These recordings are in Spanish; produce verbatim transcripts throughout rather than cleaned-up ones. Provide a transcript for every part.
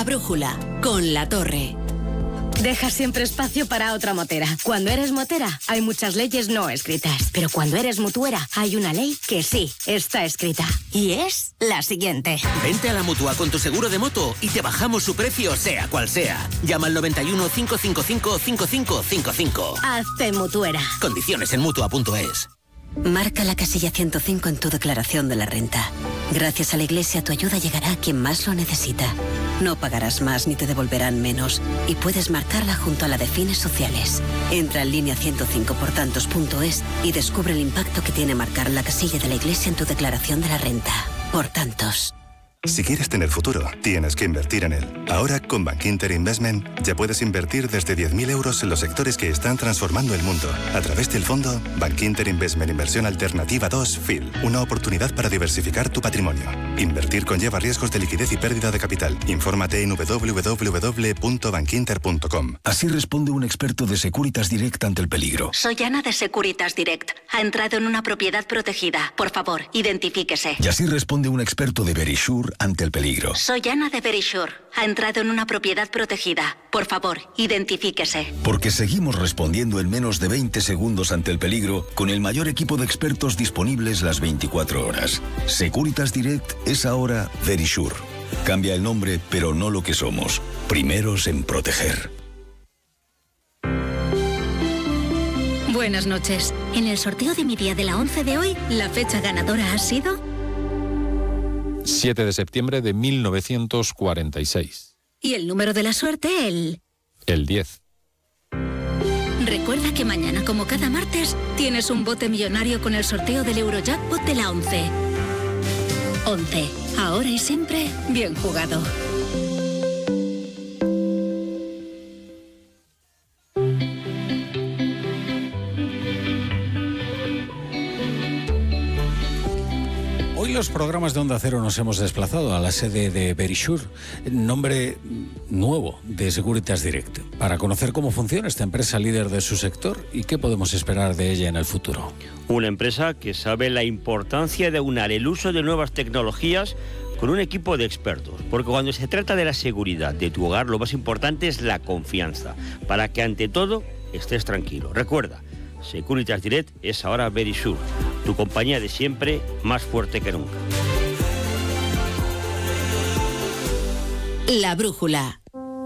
La brújula, con La Torre. Deja siempre espacio para otra motera. Cuando eres motera, hay muchas leyes no escritas. Pero cuando eres mutuera, hay una ley que sí está escrita. Y es la siguiente. Vente a la Mutua con tu seguro de moto y te bajamos su precio, sea cual sea. Llama al noventa y uno, cinco cinco cinco, cinco cinco cinco cinco. Hazte mutuera. Condiciones en mutua punto es. Marca la casilla ciento cinco en tu declaración de la renta. Gracias a la Iglesia, tu ayuda llegará a quien más lo necesita. No pagarás más ni te devolverán menos. Y puedes marcarla junto a la de fines sociales. Entra en línea ciento cinco por tantos punto es y descubre el impacto que tiene marcar la casilla de la Iglesia en tu declaración de la renta. Por tantos. Si quieres tener futuro, tienes que invertir en él. Ahora, con Bankinter Investment, ya puedes invertir desde diez mil euros en los sectores que están transformando el mundo. A través del fondo Bankinter Investment Inversión Alternativa dos F I L. Una oportunidad para diversificar tu patrimonio. Invertir conlleva riesgos de liquidez y pérdida de capital. Infórmate en doble u doble u doble u punto bankinter punto com. Así responde un experto de Securitas Direct ante el peligro. Soy Ana de Securitas Direct. Ha entrado en una propiedad protegida. Por favor, identifíquese. Y así responde un experto de Verisure ante el peligro. Soy Ana de Verisure. Ha entrado en una propiedad protegida. Por favor, identifíquese. Porque seguimos respondiendo en menos de veinte segundos ante el peligro con el mayor equipo de expertos disponibles las veinticuatro horas. Securitas Direct es ahora Verisure. Cambia el nombre, pero no lo que somos. Primeros en proteger. Buenas noches. En el sorteo de mi día de la once de hoy, la fecha ganadora ha sido siete de septiembre de mil novecientos cuarenta y seis. Y el número de la suerte, el... El diez. Recuerda que mañana, como cada martes, tienes un bote millonario con el sorteo del Eurojackpot de la once. once. Ahora y siempre, bien jugado. Hoy los programas de Onda Cero nos hemos desplazado a la sede de Verisure, nombre nuevo de Securitas Direct, para conocer cómo funciona esta empresa líder de su sector y qué podemos esperar de ella en el futuro. Una empresa que sabe la importancia de aunar el uso de nuevas tecnologías con un equipo de expertos, porque cuando se trata de la seguridad de tu hogar, lo más importante es la confianza, para que ante todo estés tranquilo. Recuerda, Securitas Direct es ahora Verisure, tu compañía de siempre, más fuerte que nunca. La brújula.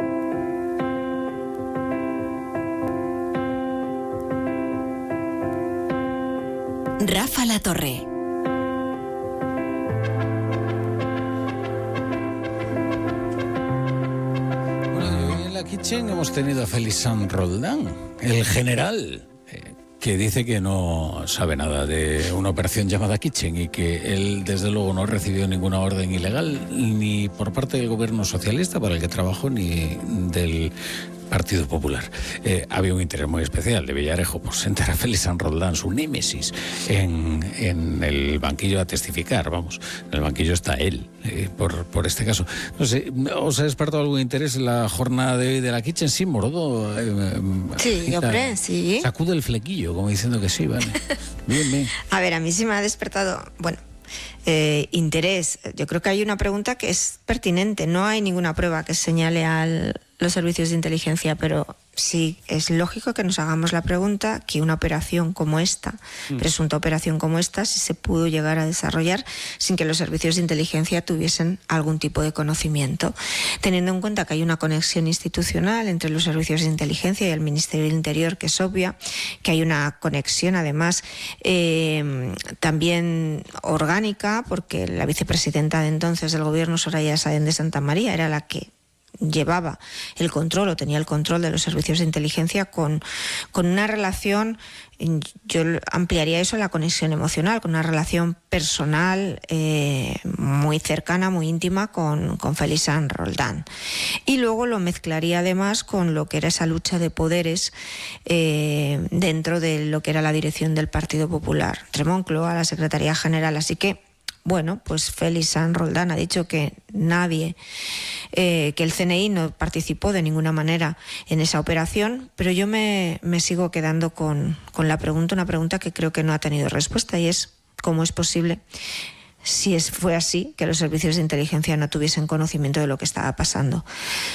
Rafa La Torre. Bueno, en la Kitchen hemos tenido a Félix Sanz Roldán, el general, eh, que dice que no sabe nada de una operación llamada Kitchen y que él, desde luego, no recibió ninguna orden ilegal ni por parte del gobierno socialista para el que trabajó ni del Partido Popular. Eh, había un interés muy especial de Villarejo por sentar a Félix Sanz Roldán, su némesis, en, en el banquillo a testificar, vamos. En el banquillo está él, eh, por, por este caso. No sé, ¿os ha despertado algún interés en la jornada de hoy de la Kitchen? Sí, Morodo. Eh, sí, hombre, sí. Sacude el flequillo, como diciendo que sí, vale. Bien, bien. A ver, a mí sí me ha despertado, bueno, eh, interés. Yo creo que hay una pregunta que es pertinente. No hay ninguna prueba que señale al los servicios de inteligencia, pero sí es lógico que nos hagamos la pregunta que una operación como esta, mm. presunta operación como esta, si se pudo llegar a desarrollar sin que los servicios de inteligencia tuviesen algún tipo de conocimiento, teniendo en cuenta que hay una conexión institucional entre los servicios de inteligencia y el Ministerio del Interior, que es obvia, que hay una conexión además eh, también orgánica, porque la vicepresidenta de entonces del gobierno, Soraya Sáenz de Santa María, era la que llevaba el control o tenía el control de los servicios de inteligencia con, con una relación, yo ampliaría eso a la conexión emocional, con una relación personal eh, muy cercana, muy íntima con, con Félix Sanz Roldán. Y luego lo mezclaría además con lo que era esa lucha de poderes eh, dentro de lo que era la dirección del Partido Popular, entre Moncloa, la Secretaría General. Así que bueno, pues Félix Sanz Roldán ha dicho que nadie, eh, que el C N I no participó de ninguna manera en esa operación, pero yo me, me sigo quedando con, con la pregunta, una pregunta que creo que no ha tenido respuesta, y es ¿cómo es posible, si es, fue así, que los servicios de inteligencia no tuviesen conocimiento de lo que estaba pasando.